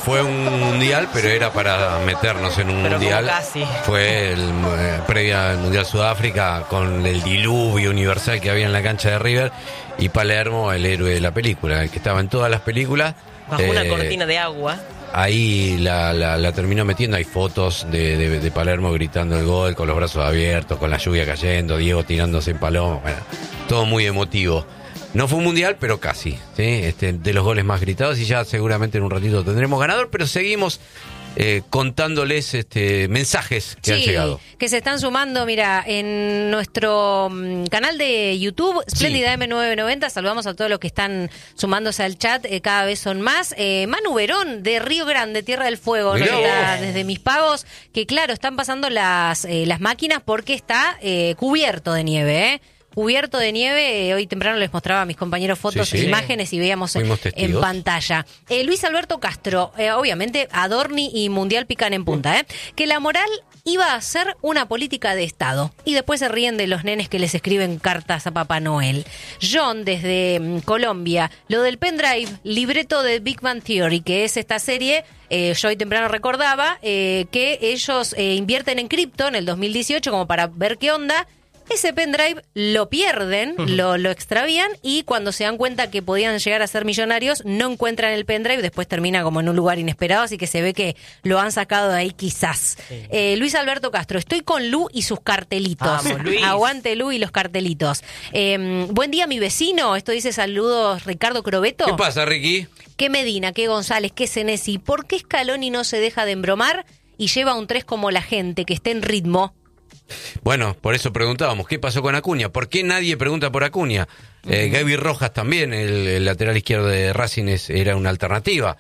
fue un mundial, pero era para meternos en un mundial. Casi. Fue el previo al Mundial Sudáfrica, con el diluvio universal que había en la cancha de River, y Palermo, el héroe de la película, el que estaba en todas las películas. Bajo una cortina de agua. Ahí la terminó metiendo. Hay fotos de Palermo gritando el gol, con los brazos abiertos, con la lluvia cayendo, Diego tirándose en palomo. Bueno, todo muy emotivo. No fue un mundial, pero casi, ¿sí? De los goles más gritados, y ya seguramente en un ratito tendremos ganador, pero seguimos contándoles mensajes que han llegado. Que se están sumando, mira, en nuestro canal de YouTube, Spléndida M990, saludamos a todos los que están sumándose al chat, cada vez son más. Manu Verón, de Río Grande, Tierra del Fuego, nos está desde Mis Pagos, que claro, están pasando las máquinas porque está cubierto de nieve, Cubierto de nieve. Hoy temprano les mostraba a mis compañeros fotos e imágenes y veíamos en pantalla. Luis Alberto Castro, obviamente Adorni y Mundial pican en punta, que la moral iba a ser una política de Estado. Y después se ríen de los nenes que les escriben cartas a Papá Noel. John, desde Colombia, lo del pendrive, libreto de Big Bang Theory, que es esta serie. Yo hoy temprano recordaba que ellos invierten en cripto en el 2018 como para ver qué onda. Ese pendrive lo pierden, lo extravían, y cuando se dan cuenta que podían llegar a ser millonarios, no encuentran el pendrive, después termina como en un lugar inesperado, así que se ve que lo han sacado de ahí quizás. Luis Alberto Castro, estoy con Lu y sus cartelitos. Vamos, Luis. Aguante Lu y los cartelitos. Buen día, mi vecino. Esto dice saludos Ricardo Crobeto. ¿Qué pasa, Ricky? ¿Qué Medina, qué González, qué Senesi? ¿Por qué Scaloni no se deja de embromar y lleva un 3 como la gente, que esté en ritmo? Bueno, por eso preguntábamos, ¿qué pasó con Acuña? ¿Por qué nadie pregunta por Acuña? Gaby Rojas también, el lateral izquierdo de Racing, era una alternativa.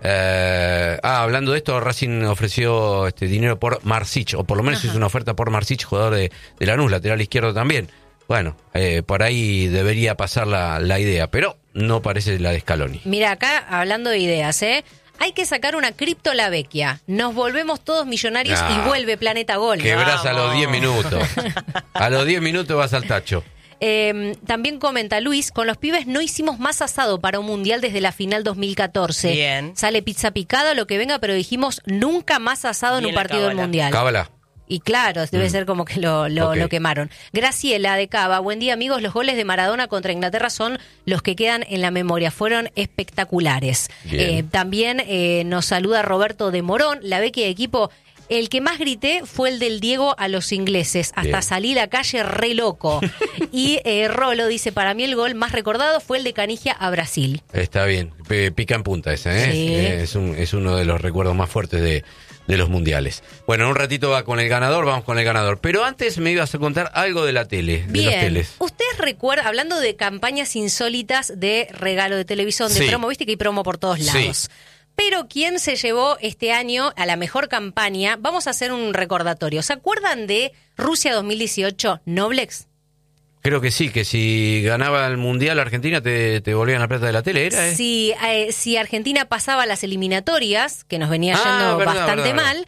Hablando de esto, Racing ofreció dinero por Marsic, o por lo menos hizo una oferta por Marsic, jugador de Lanús, lateral izquierdo también. Bueno, por ahí debería pasar la idea, pero no parece la de Scaloni. Mira, acá hablando de ideas, hay que sacar una cripto la vecchia. Nos volvemos todos millonarios y vuelve Planeta Gol. Quebrás a los 10 minutos. A los 10 minutos vas al tacho. También comenta Luis, con los pibes no hicimos más asado para un mundial desde la final 2014. Bien. Sale pizza picada, lo que venga, pero dijimos nunca más asado en un partido del mundial. Cábala. Y claro, debe ser como que lo quemaron. Graciela de Cava, buen día amigos, los goles de Maradona contra Inglaterra son los que quedan en la memoria, fueron espectaculares. También nos saluda Roberto de Morón, la vecchia de equipo. El que más grité fue el del Diego a los ingleses, hasta salí a la calle re loco. Y Rolo dice, para mí el gol más recordado fue el de Canigia a Brasil. Está bien, pica en punta ese, es uno de los recuerdos más fuertes de los mundiales. Bueno, en un ratito vamos con el ganador. Pero antes me ibas a contar algo de la tele, de los teles. ¿Ustedes recuerdan, hablando de campañas insólitas de regalo de televisión, de promo, viste que hay promo por todos lados? Sí. Pero ¿quién se llevó este año a la mejor campaña? Vamos a hacer un recordatorio. ¿Se acuerdan de Rusia 2018, Noblex? Creo que sí, que si ganaba el Mundial Argentina te volvían la plata de la tele, ¿era? Si Argentina pasaba las eliminatorias, que nos venía yendo bastante mal,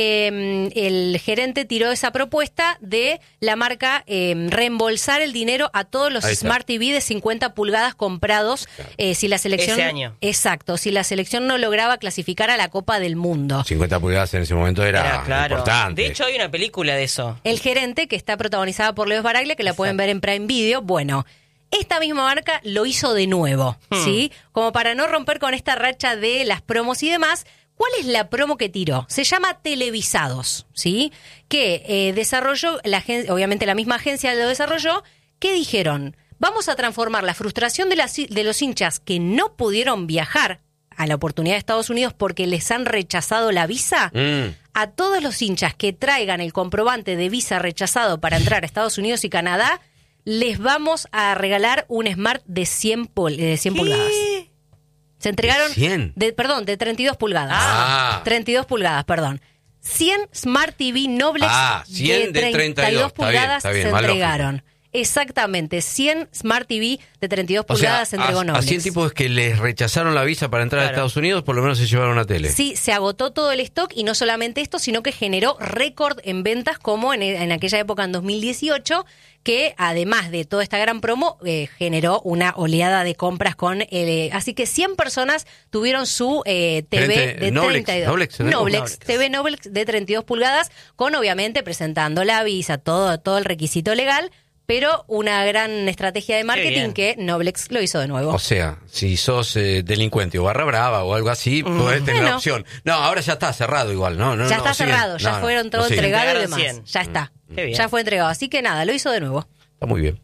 el gerente tiró esa propuesta de la marca reembolsar el dinero a todos los Smart TV de 50 pulgadas comprados si la selección... Ese año. Exacto, si la selección no lograba clasificar a la Copa del Mundo. 50 pulgadas en ese momento era importante. De hecho, hay una película de eso. El gerente, que está protagonizada por Leo Baraglia, que la pueden ver en Prime Video, bueno... Esta misma marca lo hizo de nuevo, ¿sí? Como para no romper con esta racha de las promos y demás. ¿Cuál es la promo que tiró? Se llama Televisados, ¿sí? Que desarrolló, obviamente la misma agencia lo desarrolló, que dijeron, vamos a transformar la frustración de los hinchas que no pudieron viajar a la oportunidad de Estados Unidos porque les han rechazado la visa, a todos los hinchas que traigan el comprobante de visa rechazado para entrar a Estados Unidos y Canadá, les vamos a regalar un Smart de 100 pulgadas. Se entregaron de 32 pulgadas. 32 pulgadas, perdón. 100 Smart TV Noblex 100 de 32 pulgadas se entregaron. Exactamente, 100 Smart TV de 32 O sea, pulgadas entregó a Noblex. 100 tipos que les rechazaron la visa para entrar a Claro. Estados Unidos, por lo menos se llevaron una tele. Sí, se agotó todo el stock y no solamente esto, sino que generó récord en ventas como en aquella época, en 2018, que además de toda esta gran promo, generó una oleada de compras con... así que 100 personas tuvieron su TV Gerente, de Noblex, 32. Noblex, ¿no? Noblex, TV Noblex de 32 pulgadas, con obviamente presentando la visa, todo el requisito legal, pero una gran estrategia de marketing bien. que Noblex lo hizo de nuevo. O sea, si sos delincuente o barra brava o algo así, podés tener la Bueno. opción. No, ahora ya está cerrado igual, ¿no? Ya está siguen. cerrado, ya fueron todo siguen. entregado y Entregaron demás. 100. Ya está. Qué bien. Ya fue entregado. Así que nada, lo hizo de nuevo. Está muy bien.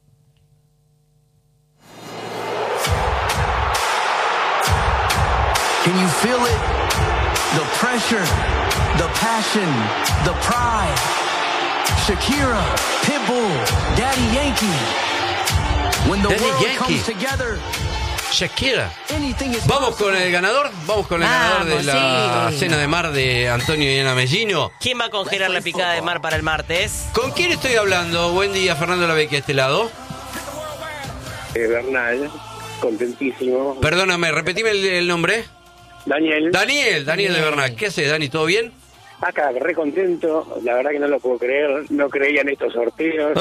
Can you feel it? The pressure, the passion, the pride. Shakira, Pitbull, Daddy Yankee. When the Daddy world Yankee. comes together, Shakira. anything is Vamos possible. con el ganador. Vamos con el ganador de Vamos, la sí. cena de mar de Antonio y Ana Mellino. ¿Quién va a congelar la picada de mar para el martes? ¿Con quién estoy hablando? Buen día, Fernando Lavecchia, a este lado. Bernal, contentísimo. Perdóname, repetime el nombre. Daniel, Daniel de Bernal. ¿Qué haces, Dani? ¿Todo bien? acá re contento, la verdad que no lo puedo creer, no creía en estos sorteos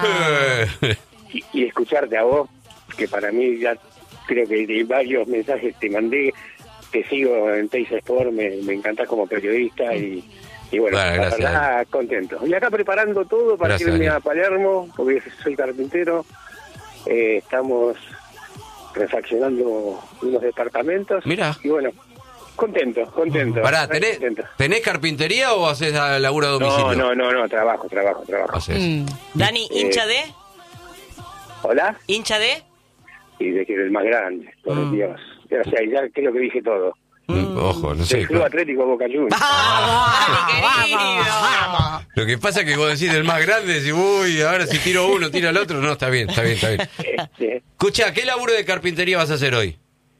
y escucharte a vos, que para mí ya creo que de varios mensajes te mandé, te sigo en Teis Sport, me encantás como periodista y bueno, Bueno, la gracias, verdad contento. Y acá preparando todo para Gracias, irme Dani. a Palermo, porque soy carpintero, estamos refaccionando unos departamentos. Mirá. Y bueno, contento. Pará, re contento. ¿tenés carpintería o haces laburo a domicilio? No, trabajo. Haces. Dani, hincha de... ¿Hola? ¿Hincha de? Y de que el más grande, por Dios. O sea, ya creo que dije todo. Ojo, no sé. El Club Atlético Boca Juniors. ¡Dani, querido! Lo que pasa es que vos decís del más grande, decís, uy, ahora si tiro uno, tira el otro. No, está bien. Escuchá, ¿qué laburo de carpintería vas a hacer hoy?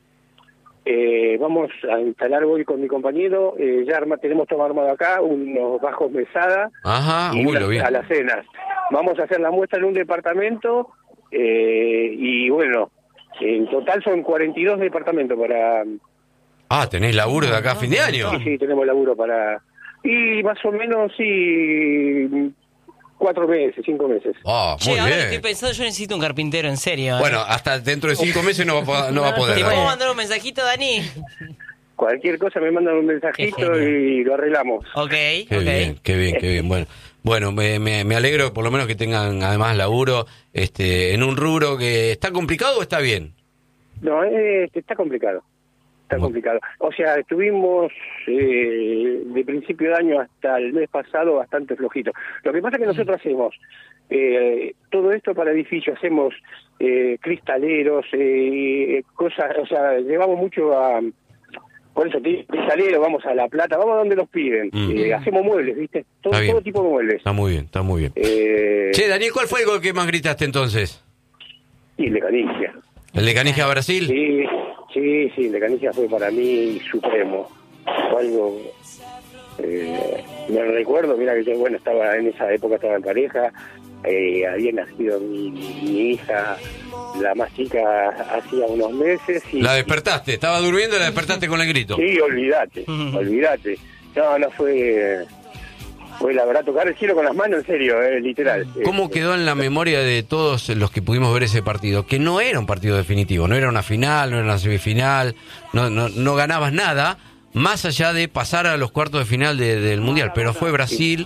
Vamos a instalar hoy con mi compañero, ya tenemos todo armado acá, unos bajos mesada Ajá, y uy, lo vi. unas alacenas. Vamos a hacer la muestra en un departamento y bueno, en total son 42 departamentos para... Ah, tenés laburo de acá a fin de año. Sí, tenemos laburo para... Y más o menos, sí, 4 meses, 5 meses. Ah, Che, muy ahora bien. estoy pensando, yo necesito un carpintero, en serio. Bueno, hasta dentro de 5 meses no va a poder. ¿Te Dani. puedo mandar un mensajito, Dani? Cualquier cosa me mandan un mensajito Qué genial. y lo arreglamos. Ok, Qué bien. Bueno, me alegro por lo menos que tengan además laburo en un rubro que está complicado o está bien. No, está complicado. Está complicado. O sea, estuvimos de principio de año hasta el mes pasado bastante flojito. Lo que pasa es que nosotros hacemos todo esto para edificios, hacemos cristaleros, cosas, o sea, llevamos mucho a... Por eso, cristalero, vamos a La Plata, vamos a donde los piden. Hacemos muebles, ¿viste? Está bien. Todo tipo de muebles. Está muy bien. Che, Daniel, ¿cuál fue el gol que más gritaste entonces? Y el de Canigia. ¿El de Canija Brasil? Sí, el de Canigia fue para mí supremo. Fue algo... me recuerdo, mira que yo, bueno, estaba en esa época, estaba en pareja, había nacido mi hija, la más chica, hacía unos meses. Y, La despertaste, estaba durmiendo y la despertaste con el grito. Sí, olvídate. No fue la verdad tocar el cielo con las manos, en serio, literal. ¿Cómo quedó en la memoria de todos los que pudimos ver ese partido? Que no era un partido definitivo, no era una final, no era una semifinal, no ganabas nada, más allá de pasar a los cuartos de final del Mundial. Pero fue Brasil,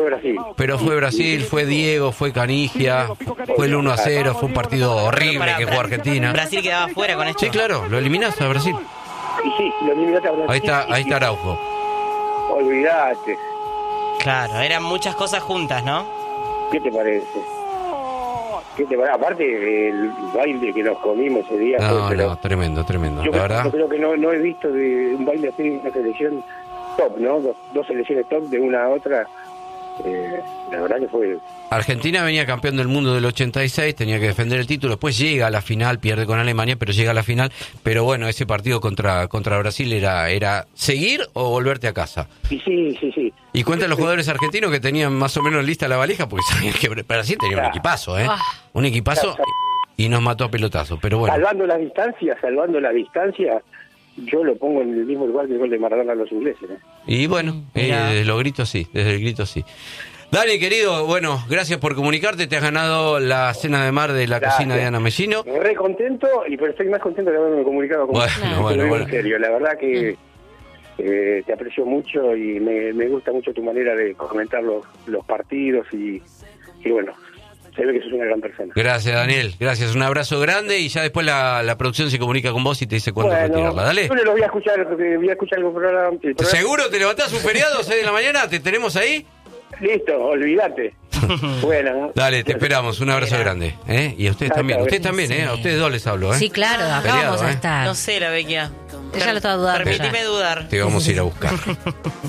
fue Diego, fue Canigia, fue el 1-0, fue un partido horrible que jugó Argentina. Brasil quedaba fuera con esto. Sí, claro, lo eliminaste a Brasil. Y sí, lo eliminaste a Brasil. Ahí está Araujo. Olvídate. Claro, eran muchas cosas juntas, ¿no? ¿Qué te parece? Aparte, el baile que nos comimos ese día... No, tremendo. Yo La verdad. creo que no he visto de un baile así de una selección top, ¿no? Dos selecciones top de una a otra. La verdad que fue... Argentina venía campeón del mundo del 86, tenía que defender el título, después llega a la final, pierde con Alemania, pero llega a la final. Pero bueno, ese partido contra Brasil era seguir o volverte a casa. Sí. Y cuentan los jugadores argentinos que tenían más o menos lista la valija, porque sabían que Brasil tenía un equipazo, un equipazo, y nos mató a pelotazos, pero bueno. Salvando la distancia, yo lo pongo en el mismo lugar que el gol de Maradona a los ingleses. Y bueno, desde los gritos sí, desde el grito sí. Dani, querido, bueno, gracias por comunicarte. Te has ganado la cena de mar de la cocina de Ana Mellino. Re contento, pero estoy más contento de haberme comunicado con vos. Bueno. En serio, la verdad que te aprecio mucho y me gusta mucho tu manera de comentar los partidos y bueno, se ve que sos una gran persona. Gracias, Daniel. Gracias, un abrazo grande y ya después la producción se comunica con vos y te dice cuándo retirarla. Dale. Yo lo voy a escuchar el programa. ¿Seguro te levantás un feriado 6 de la mañana? ¿Te tenemos ahí? Listo, olvídate. Bueno. Dale, te esperamos. Un abrazo grande. Y a ustedes también. Ustedes también, A ustedes dos les hablo, Sí, claro, acá Peleado, vamos a estar. No sé, la Vecchia. Ella lo estaba dudando. Permitime dudar. Te vamos a ir a buscar.